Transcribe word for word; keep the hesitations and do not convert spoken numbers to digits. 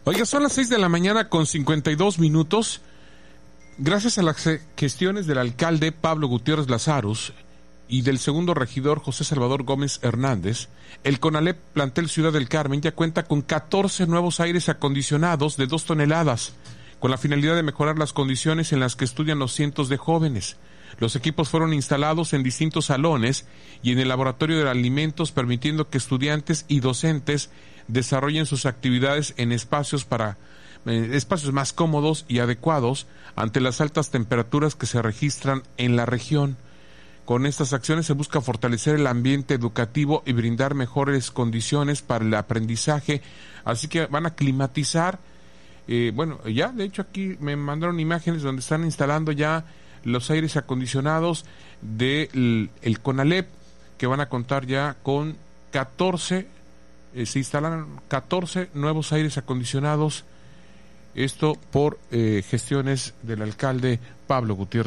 Oiga, son las seis de la mañana con cincuenta y dos minutos. Gracias a las gestiones del alcalde Pablo Gutiérrez Lazarus y del segundo regidor José Salvador Gómez Hernández, el CONALEP Plantel Ciudad del Carmen ya cuenta con catorce nuevos aires acondicionados de dos toneladas, con la finalidad de mejorar las condiciones en las que estudian los cientos de jóvenes. Los equipos fueron instalados en distintos salones y en el laboratorio de alimentos, permitiendo que estudiantes y docentes desarrollen sus actividades en espacios para eh, espacios más cómodos y adecuados ante las altas temperaturas que se registran en la región. Con estas acciones se busca fortalecer el ambiente educativo y brindar mejores condiciones para el aprendizaje, así que van a climatizar, eh, bueno, ya de hecho aquí me mandaron imágenes donde están instalando ya los aires acondicionados del el CONALEP, que van a contar ya con catorce, eh, se instalan catorce nuevos aires acondicionados, esto por eh, gestiones del alcalde Pablo Gutiérrez.